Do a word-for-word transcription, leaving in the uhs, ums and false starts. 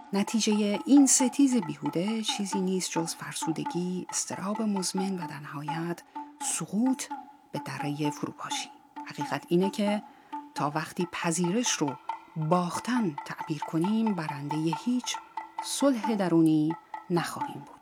نتیجه این ستیز بیهوده چیزی نیست جز فرسودگی، اضطراب مزمن و در نهایت سقوط به دره فروپاشی. حقیقت اینه که تا وقتی پذیرش رو باختن تعبیر کنیم، برنده هیچ صلح درونی نخواهیم بود.